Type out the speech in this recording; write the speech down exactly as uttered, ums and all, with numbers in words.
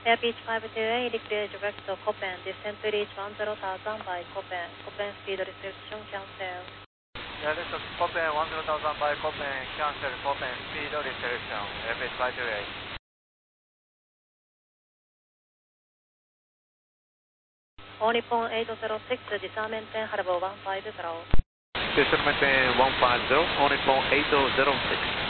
Air Beach five two eight, declare direct to Copen, descent to reach one zero thousand by Copen, Copen speed restriction cancel. Yeah, this is Copen one zero thousand by Copen, cancel Copen speed restriction, Air Beach five two eight. All Nippon eight zero six, disarm maintain Harbor one five zero. Disarm maintain one five zero, All Nippon eight zero six.